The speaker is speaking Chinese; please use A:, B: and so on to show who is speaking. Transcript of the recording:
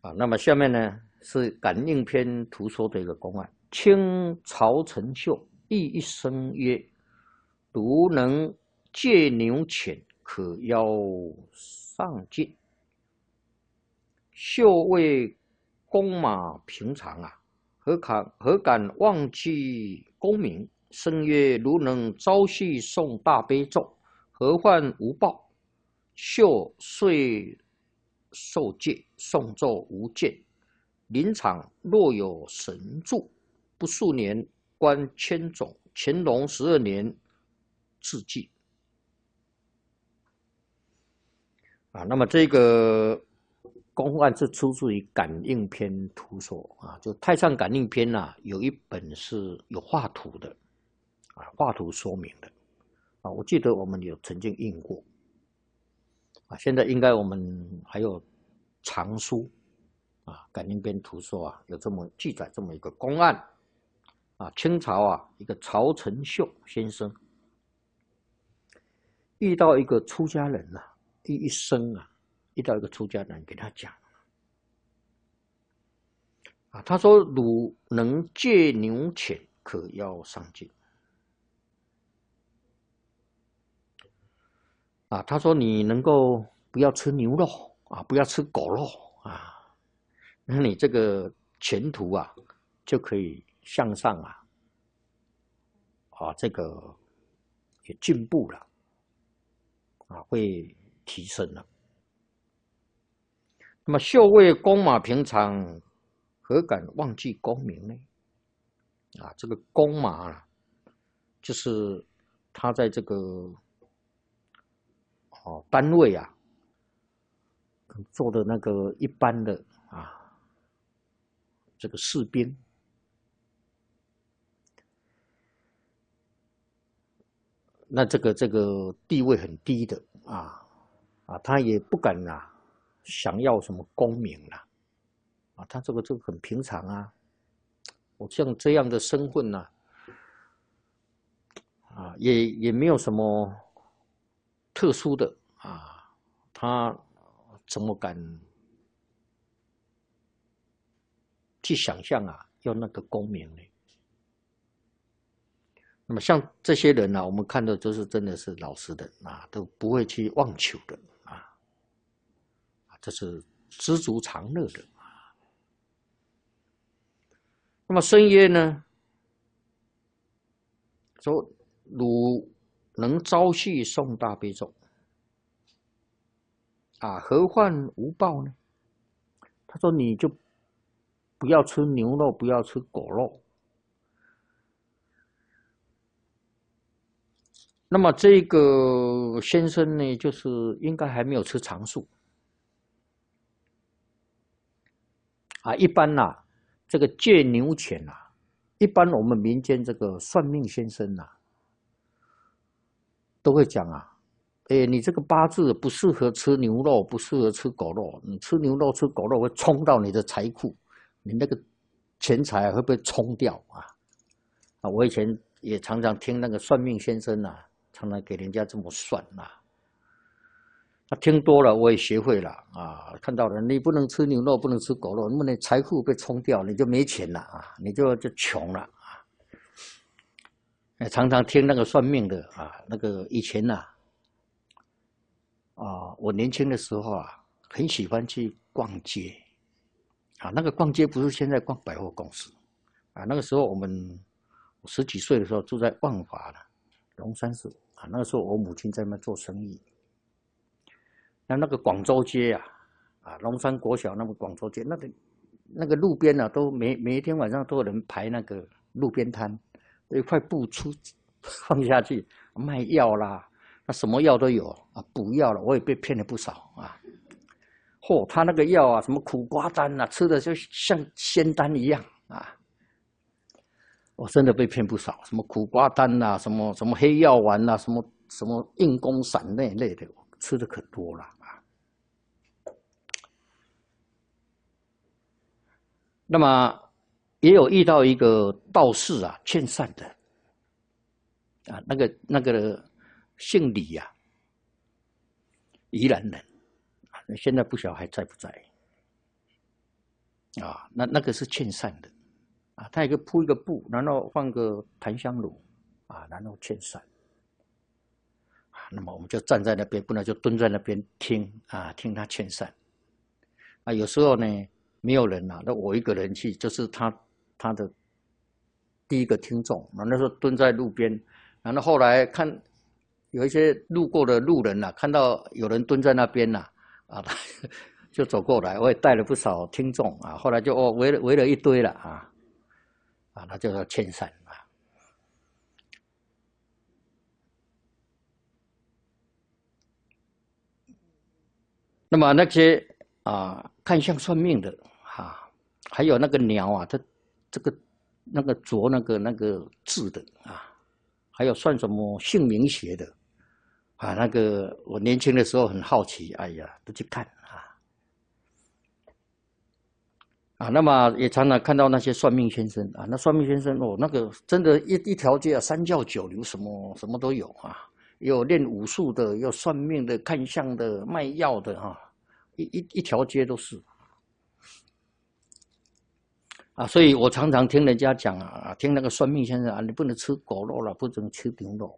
A: 那么下面呢是感应篇图说的一个公案。清曹承秀亦一生曰：如能借牛犬，可邀上进。秀谓公马平常啊，何敢忘记功名？生曰：如能朝夕诵大悲咒，何患无报？秀遂受戒，诵咒无间。临场若有神助，不数年官千种。乾隆12年致祭。那么这个公案是出自于《感应篇图说》就《太上感应篇》有一本是有画图的画图说明的我记得我们有曾经印过现在应该我们还有藏书感应篇图说有这么记载这么一个公案清朝一个曹承秀先生遇到一个出家人一生遇到一个出家人给他讲他说：汝能借牛犬，可邀上进。他说你能够不要吃牛肉不要吃狗肉那你这个前途就可以向上这个也进步了会提升了。那么秀谓公马平常，何敢忘记功名呢？这个公马就是他在这个单位做的那个一般的这个士兵，那这个地位很低的他也不敢想要什么功名他这个很平常我像这样的身份也没有什么特殊的他怎么敢去想象要那个功名呢？那么像这些人我们看到都是真的是老实人都不会去妄求的这是知足常乐的那么深曰呢，说汝能朝夕诵大悲咒何患无报呢？他说你就不要吃牛肉，不要吃狗肉。那么这个先生呢，就是应该还没有吃长素一般这个借牛犬一般我们民间这个算命先生都会讲你这个八字不适合吃牛肉，不适合吃狗肉，你吃牛肉吃狗肉会冲到你的财库，你那个钱财会被冲掉我以前也常常听那个算命先生常常给人家这么算听多了我也学会了看到了你不能吃牛肉，不能吃狗肉，那么你财富被冲掉，你就没钱了你就穷了常常听那个算命的那个以前我年轻的时候很喜欢去逛街那个逛街不是现在逛百货公司那个时候我10几岁的时候住在万华龙山市那个时候我母亲在那做生意。那个广州街龙山国小那个广州街，那个路边都每一天晚上都有人排那个路边摊，一块布放下去卖药啦，那什么药都有补药了，我也被骗了不少他那个药什么苦瓜丹吃的就像仙丹一样我真的被骗不少，什么苦瓜丹什么黑药丸什么硬功散那类的，吃的可多了那么也有遇到一个道士劝善的那个姓李宜兰人现在不晓得还在不在啊，那个是劝善的啊，他一个铺一个布，然后放个檀香炉啊，然后劝善。那么我们就站在那边，不能就蹲在那边听啊，听他劝善。啊，有时候呢没有人啊，那我一个人去，就是他的第一个听众。那时候蹲在路边，然后后来看有一些路过的路人啊，看到有人蹲在那边呐，啊，就走过来，我也带了不少听众啊。后来就围了一堆了啊，那就叫劝善啊。那么那些看相算命的啊，还有那个鸟啊，它这个那个啄那个字的啊，还有算什么姓名学的啊，那个我年轻的时候很好奇，哎呀，都去看那么也常常看到那些算命先生啊，那算命先生哦，那个真的一条街啊，三教九流什么都有啊，有练武术的，有算命的，看相的，卖药的啊，一条街都是所以我常常听人家讲听那个算命先生啊，你不能吃狗肉了，不能吃牛肉